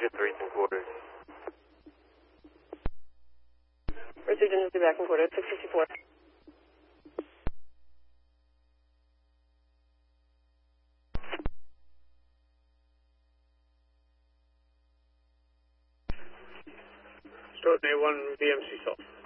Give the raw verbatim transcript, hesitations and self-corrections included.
Georgia three and quarters. Received in the back and quarter, six fifty-four. Start A one B M C South.